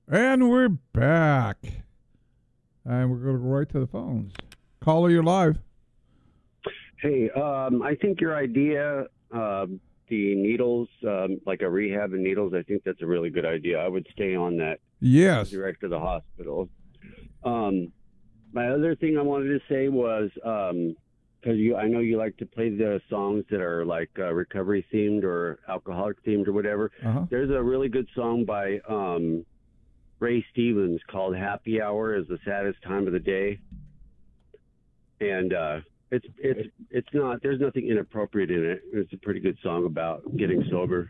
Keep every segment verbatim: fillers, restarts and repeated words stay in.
And we're back. And we're going to go right to the phones. Caller, you're live. Hey, um, I think your idea, uh, the needles, um, like a rehab and needles, I think that's a really good idea. I would stay on that. Yes. Direct to the hospital. Um, my other thing I wanted to say was, um, because you, I know you like to play the songs that are like uh, recovery themed or alcoholic themed or whatever. Uh-huh. There's a really good song by um, Ray Stevens called "Happy Hour is the Saddest Time of the Day," and uh, it's it's it's not. There's nothing inappropriate in it. It's a pretty good song about getting sober.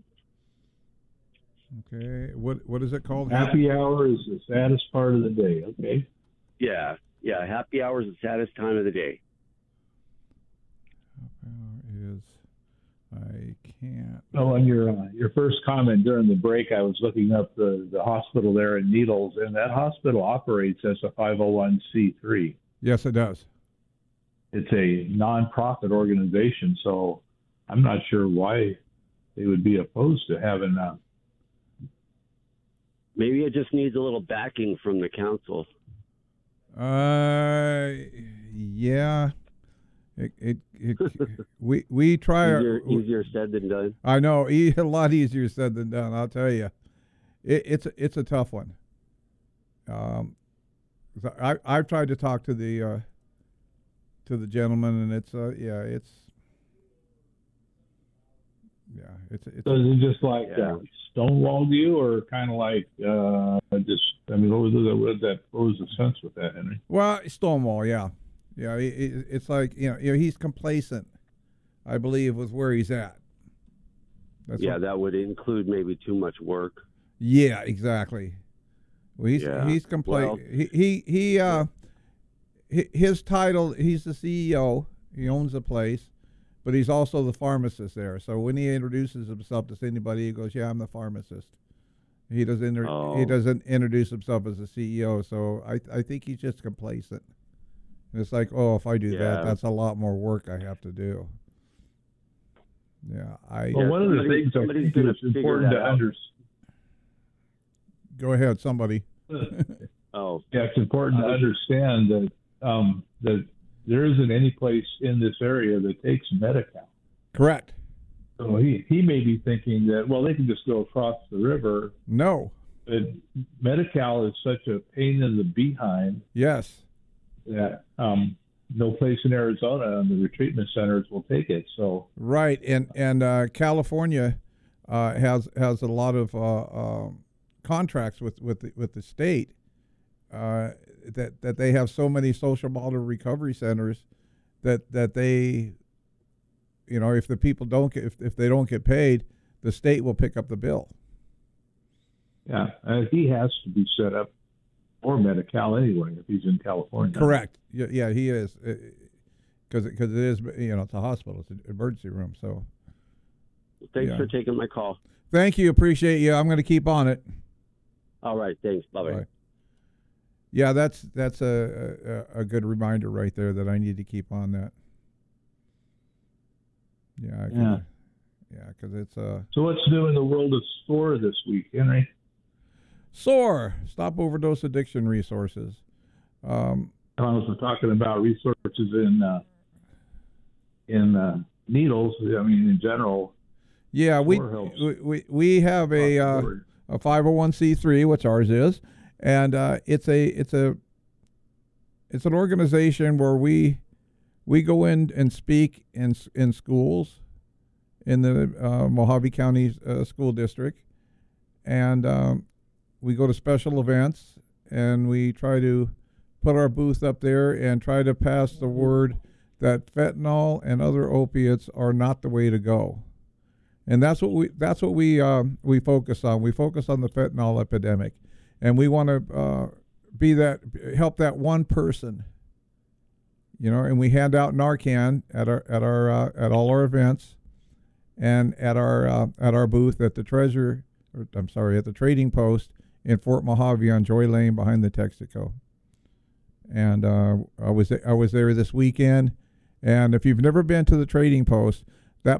Okay. What what is it called? Happy hour is the saddest part of the day. Okay. Yeah, yeah. Happy hour is the saddest time of the day. Is I can't. Oh, on your uh, your first comment during the break, I was looking up the, the hospital there in Needles, and that hospital operates as a five oh one c three. Yes, it does. It's a nonprofit organization, so I'm not sure why they would be opposed to having. Uh, Maybe it just needs a little backing from the council. Uh, yeah. It it, it we we try easier, our, easier said than done. I know, a lot easier said than done. I'll tell you, it, it's it's a tough one. Um, I I've tried to talk to the uh, to the gentleman, and it's uh yeah it's yeah it's it's. So is it just like yeah. uh, stonewalled you, or kind of like uh, just? I mean, what was the, what that? What was the sense with that, Henry? Well, Stonewall, yeah. Yeah, it, it, it's like, you know, you know, he's complacent, I believe, with where he's at. That's yeah, what, that would include maybe too much work. Yeah, exactly. Well, he's yeah. he's compla- well, he he he uh his title, he's the C E O. He owns the place, but he's also the pharmacist there. So when he introduces himself to anybody, he goes, "Yeah, I'm the pharmacist." He doesn't inter- oh. he doesn't introduce himself as a C E O. So I I think he's just complacent. It's like, oh, if I do yeah. that, that's a lot more work I have to do. Yeah, I. Well, yeah, one of the things I think is important to understand. Go ahead, somebody. oh, yeah, it's important to understand that um, that there isn't any place in this area that takes Medi-Cal. Correct. So he he may be thinking that, well, they can just go across the river. No. But Medi-Cal is such a pain in the behind. Yes. That um, no place in Arizona and the retreatment centers will take it. So right, and and uh, California uh, has has a lot of uh, uh, contracts with with the, with the state uh, that that they have so many social model recovery centers that that they, you know, if the people don't get if if they don't get paid, the state will pick up the bill. Yeah, uh, he has to be set up. Or Medi-Cal anyway, if he's in California. Correct. Yeah, yeah he is, because because it is, you know, it's a hospital, it's an emergency room. So, thanks yeah. for taking my call. Thank you, appreciate you. I'm going to keep on it. All right, thanks. Bye bye. Yeah, that's that's a, a a good reminder right there that I need to keep on that. Yeah. I can, yeah. Yeah, because it's uh. So what's new in the world of SOAR this week, Henry? SOAR, Stop Overdose Addiction Resources. Um, I was talking about resources in uh, in uh, Needles. I mean, in general. Yeah, we, we we have a uh, a five oh one c three, which ours is, and uh, it's a it's a it's an organization where we we go in and speak in in schools in the uh, Mojave County uh, School District, and um, we go to special events, and we try to put our booth up there and try to pass the word that fentanyl and other opiates are not the way to go. And that's what we that's what we um, we focus on. We focus on the fentanyl epidemic, and we want to uh, be that help that one person. You know, and we hand out Narcan at our at our uh, at all our events, and at our uh, at our booth at the Treasure. Or, I'm sorry, at the Trading Post in Fort Mojave on Joy Lane behind the Texaco. And uh, I was I was there this weekend, and if you've never been to the Trading Post,